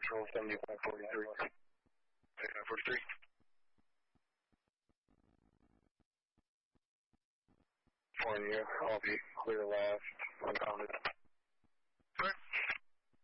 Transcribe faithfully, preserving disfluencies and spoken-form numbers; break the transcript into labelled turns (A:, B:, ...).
A: Control seventy-five forty-three. seventy-five forty-three. Four in you, I'll be clear last, uncounted.